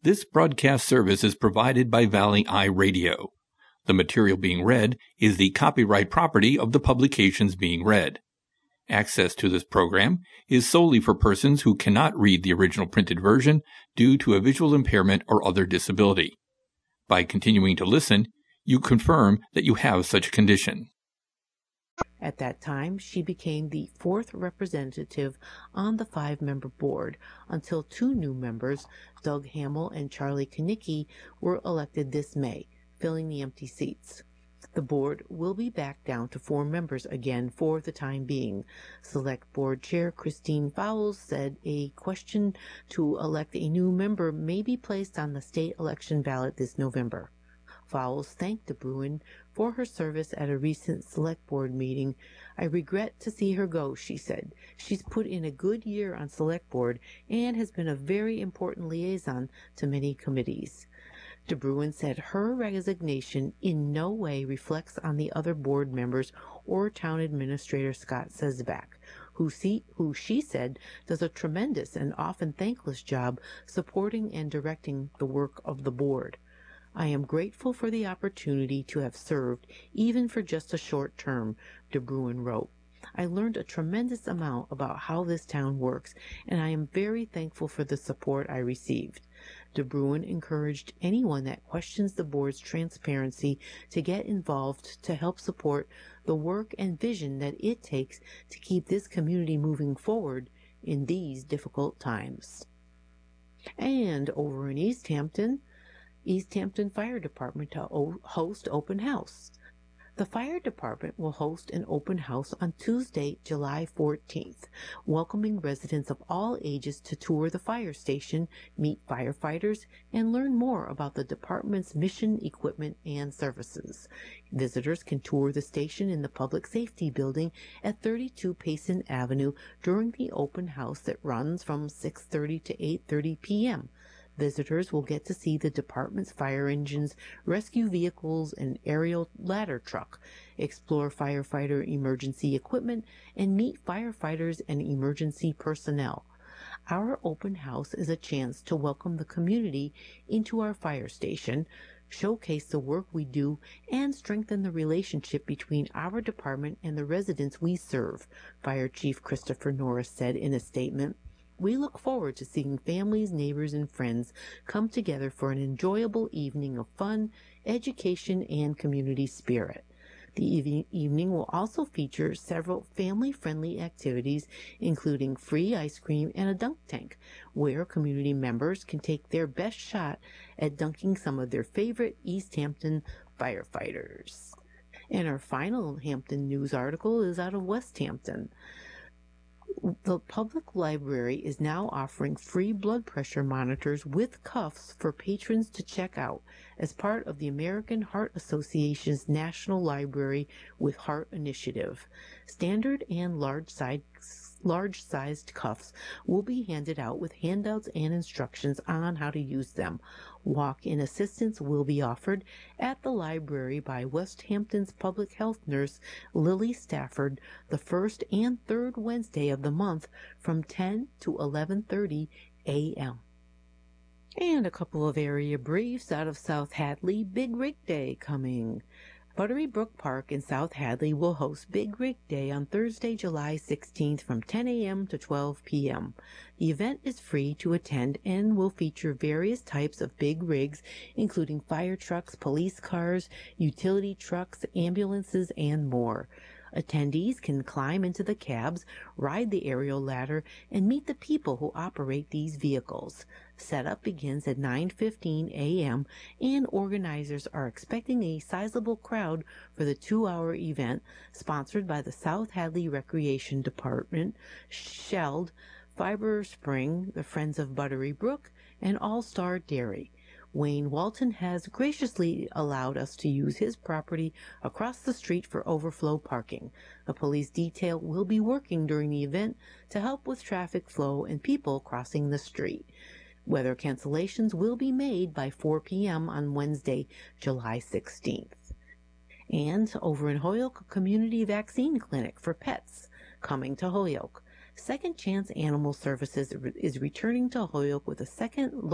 This broadcast service is provided by Valley Eye Radio. The material being read is the copyright property of the publications being read. Access to this program is solely for persons who cannot read the original printed version due to a visual impairment or other disability. By continuing to listen, you confirm that you have such a condition. At that time, she became the fourth representative on the five-member board until two new members, Doug Hamill and Charlie Kanicki, were elected this May, filling the empty seats. The board will be back down to 4 members again for the time being. Select Board Chair Christine Fowles said a question to elect a new member may be placed on the state election ballot this November. Fowles thanked DeBruin for her service at a recent Select Board meeting. "I regret to see her go," she said. "She's put in a good year on Select Board and has been a very important liaison to many committees." DeBruin said her resignation in no way reflects on the other board members or Town Administrator Scott Sesbach, who she said does a tremendous and often thankless job supporting and directing the work of the board. "I am grateful for the opportunity to have served, even for just a short term," DeBruin wrote. "I learned a tremendous amount about how this town works, and I am very thankful for the support I received." DeBruin encouraged anyone that questions the board's transparency to get involved to help support the work and vision that it takes to keep this community moving forward in these difficult times. And over in East Hampton Fire Department to host open house. The fire department will host an open house on Tuesday, July 14th, welcoming residents of all ages to tour the fire station, meet firefighters, and learn more about the department's mission, equipment, and services. Visitors can tour the station in the Public Safety Building at 32 Payson Avenue during the open house that runs from 6:30 to 8:30 p.m. Visitors will get to see the department's fire engines, rescue vehicles, and aerial ladder truck, explore firefighter emergency equipment, and meet firefighters and emergency personnel. Our open house is a chance to welcome the community into our fire station, showcase the work we do, and strengthen the relationship between our department and the residents we serve, Fire Chief Christopher Norris said in a statement. "We look forward to seeing families, neighbors, and friends come together for an enjoyable evening of fun, education, and community spirit." The evening will also feature several family-friendly activities, including free ice cream and a dunk tank, where community members can take their best shot at dunking some of their favorite East Hampton firefighters. And our final Hampton news article is out of West Hampton. The public library is now offering free blood pressure monitors with cuffs for patrons to check out as part of the American Heart Association's National Library with Heart initiative. Standard and large-sized cuffs will be handed out with handouts and instructions on how to use them. Walk-in assistance will be offered at the library by West Hampton's public health nurse Lily Stafford the first and third Wednesday of the month from 10 to 11:30 a.m. And a couple of area briefs out of South Hadley. Big Rig Day coming. Buttery Brook Park in South Hadley will host Big Rig Day on Thursday, July 16th from 10 a.m. to 12 p.m. The event is free to attend and will feature various types of big rigs, including fire trucks, police cars, utility trucks, ambulances, and more. Attendees can climb into the cabs, ride the aerial ladder, and meet the people who operate these vehicles. Setup begins at 9:15 a.m., and organizers are expecting a sizable crowd for the 2-hour event, sponsored by the South Hadley Recreation Department, Sheld, Fiber Spring, the Friends of Buttery Brook, and All Star Dairy. Wayne Walton has graciously allowed us to use his property across the street for overflow parking. A police detail will be working during the event to help with traffic flow and people crossing the street. Weather cancellations will be made by 4 p.m. on Wednesday, July 16th. And over in Holyoke, a community vaccine clinic for pets coming to Holyoke. Second Chance Animal Services is returning to Holyoke with a second